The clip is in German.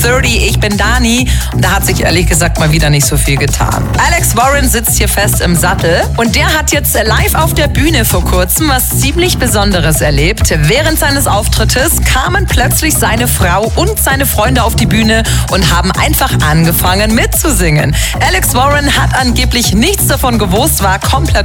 30. Ich bin Dani und da hat sich ehrlich gesagt mal wieder nicht so viel getan. Alex Warren sitzt hier fest im Sattel und der hat jetzt live auf der Bühne vor kurzem was ziemlich Besonderes erlebt. Während seines Auftrittes kamen plötzlich seine Frau und seine Freunde auf die Bühne und haben einfach angefangen mitzusingen. Alex Warren hat angeblich nichts davon gewusst, war komplett